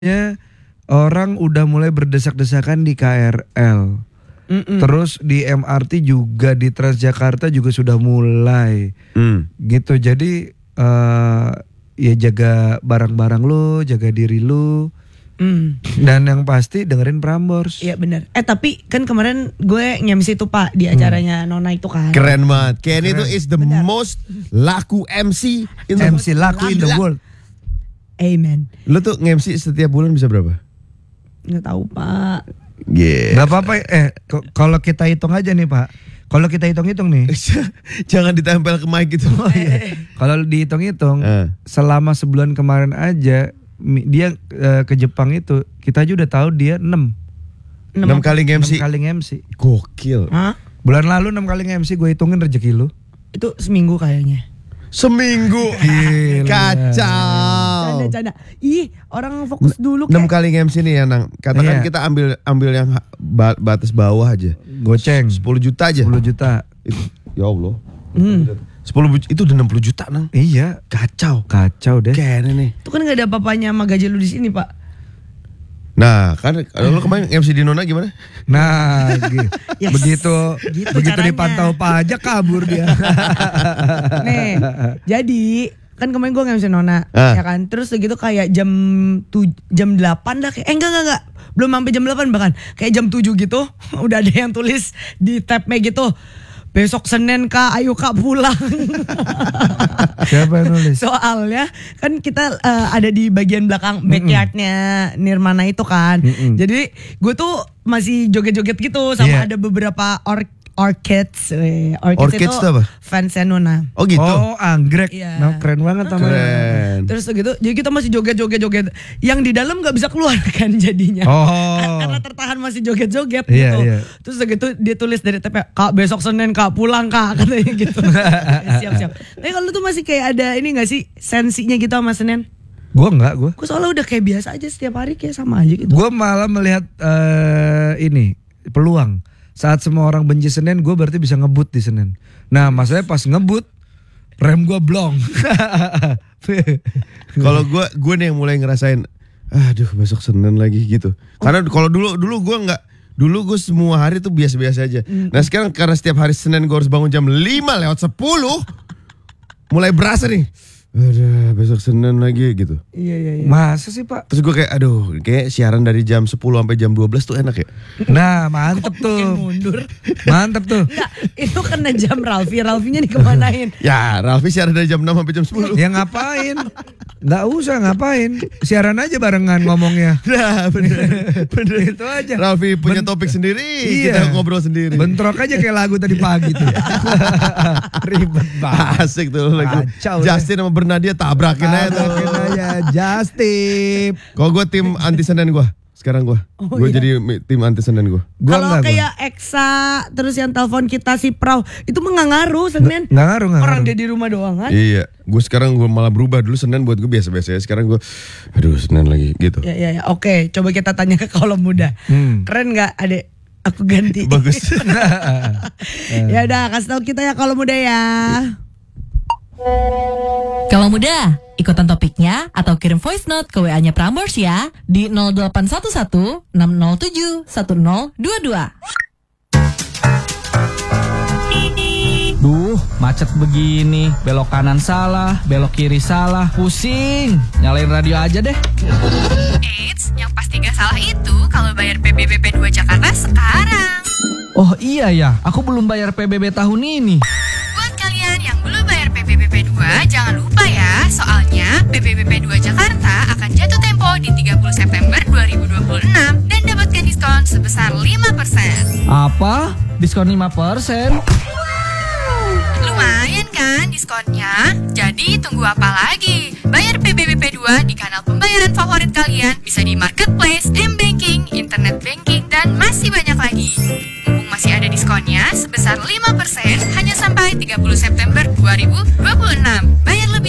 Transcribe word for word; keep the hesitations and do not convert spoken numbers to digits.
Ya, orang udah mulai berdesak-desakan di K R L. Mm-mm. Terus di M R T juga, di Transjakarta juga sudah mulai. Mm. Gitu. Jadi uh, ya jaga barang-barang lu, jaga diri lu. Mm. Dan yang pasti dengerin Prambors. Iya benar. Eh tapi kan kemarin gue nge-M C tuh Pak di acaranya hmm. Nona itu kan. Keren banget. Kenny itu is the bener. most laku M C in the M C laku in the world. Amen. Lo tuh nge-M C setiap bulan bisa berapa? Nggak tahu Pak. Yeah. Gak apa-apa. Eh k- kalau kita hitung aja nih Pak. Kalau kita hitung-hitung nih. Jangan ditempel ke mic gitu. Oh, iya. Kalau dihitung-hitung uh. selama sebulan kemarin aja dia uh, ke Jepang itu kita aja udah tahu dia enam enam kali nge-M C. enam kali nge-M C. Gokil. Hah? Bulan lalu enam kali nge-M C, gue hitungin rezeki lu. Itu seminggu kayaknya. Seminggu. Kacau. Canda-canda. Ih, orang fokus dulu enam kali nge-M C nih ya, Nang. Katakan iya. kita ambil ambil yang batas bawah aja. Goceng sepuluh juta aja. sepuluh juta. Itu, ya Allah. Hmm. sepuluh itu udah enam puluh juta, Nang. Iya, kacau, kacau deh. Kayaknya nih. Itu kan gak ada apa-apanya sama gaji lu di sini, Pak. Nah, kan kalau kemarin M C di Nona gimana? Nah, yes. begitu gitu begitu caranya. Dipantau pajak kabur dia. Nih, jadi kan kemarin gue nge-M C Nona, ah. ya kan. Terus gitu kayak jam tu, jam delapan dah kayak eh enggak enggak enggak. Belum sampai jam delapan bahkan. Kayak jam tujuh gitu, udah ada yang tulis di tab-nya gitu. Besok Senin Kak, ayo Kak pulang. Siapa yang nulis? Soalnya kan kita uh, ada di bagian belakang backyardnya Nirmana itu kan. Mm-mm. Jadi gue tuh masih joget-joget gitu sama yeah. ada beberapa or Orchids. Orchids, Orchids itu apa? Fansnya Nona. Oh gitu? Oh anggrek. Yeah. Nah, keren banget namanya. Keren. Terus gitu, jadi kita masih joget-joget-joget. Yang di dalam gak bisa keluar kan jadinya. Oh. Karena tertahan masih joget-joget yeah, gitu. Yeah. Terus gitu dia tulis dari T P, Kak besok Senin Kak pulang Kak, katanya gitu. Siap-siap. Tapi kalau tuh masih kayak ada ini gak sih sensinya gitu sama Senin? Gue enggak, gue. Gue soalnya udah kayak biasa aja setiap hari kayak sama aja gitu. Gue malah melihat uh, ini peluang. Saat semua orang benci Senin, gue berarti bisa ngebut di Senin. Nah, masalahnya pas ngebut, rem gue blong. Kalau gue, gue nih yang mulai ngerasain, aduh besok Senin lagi gitu. Oh. Karena kalau dulu, dulu gue nggak, dulu gue semua hari tuh biasa-biasa aja. Mm. Nah sekarang karena setiap hari Senin gue harus bangun jam lima lewat sepuluh, mulai berasa nih. Aduh besok Senin lagi gitu. Iya iya iya. Masa sih Pak? Terus gue kayak aduh kayak siaran dari jam sepuluh sampai jam dua belas tuh enak ya. Nah mantep tuh. Mundur. Mantep tuh. Enggak, itu kena jam Ralfi. Ralfinya dikemanain? Ya Ralfi siaran dari jam enam sampai jam sepuluh. Ya ngapain? Nggak usah ngapain. Siaran aja barengan ngomongnya. Nah bener. Bener itu aja. Ralfi punya Ben- topik sendiri. Iya. Kita ngobrol sendiri. Bentrok aja kayak lagu tadi pagi tuh. Ribet banget. Asik tuh lagu. Kacau, Justin sama Bernadia tabrakin aja tuh. Tabrakin aja Justip. Kalau gue tim anti Senin gue. Sekarang gue. Oh, gue iya. jadi tim anti Senin gue. Kalau kayak gua. Eksa terus yang telepon kita si Prau itu mah nggak ngaruh Senin. Nggak ngaruh nggak Orang ngaruh. dia di rumah doang kan. Iya. Gue sekarang gue malah berubah. Dulu Senin buat gue biasa-biasa ya. Sekarang gue aduh Senin lagi gitu. Ya ya ya. Oke, coba kita tanya ke kaum muda. Hmm. Keren nggak Adek? Aku ganti. Bagus. Ya udah kasih tahu kita ya kaum muda ya. Kalau muda, ikutan topiknya atau kirim voice note ke W A-nya Prambors ya di nol delapan satu satu enam nol tujuh satu nol dua dua. Duh, macet begini, belok kanan salah, belok kiri salah, pusing. Nyalain radio aja deh. Eits, yang pasti gak salah itu kalau bayar P B B P dua Jakarta sekarang. Oh iya ya, aku belum bayar P B B tahun ini. Buat kalian yang belum bayar P B B P dua, jangan lupa ya, soalnya P B B P dua Jakarta akan jatuh tempo di tiga puluh September dua ribu dua puluh enam dan dapatkan diskon sebesar lima persen. Apa? Diskon lima persen? Lumayan kan diskonnya? Jadi tunggu apa lagi? Bayar P B B P dua di kanal pembayaran favorit kalian, bisa di marketplace, m-banking, internet banking, dan masih banyak lagi. Mumpung masih ada diskonnya sebesar lima persen hanya sampai tiga puluh September dua ribu dua puluh enam. Bayar lebih